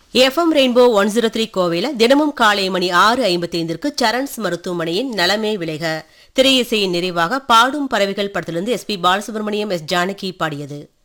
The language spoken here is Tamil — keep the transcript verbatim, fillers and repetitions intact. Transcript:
FM rainbow one zero three கோவையில் தினமும் காலை மணி ஆறு ஐம்பத்தி ஐந்திற்கு சரண்ஸ் மருத்துவமனையின் நலமே விளைக திரையிசையின் நிறைவாக பாடும் பறவைகள் படத்திலிருந்து S B Balasubramaniam S Janaki பாடியது.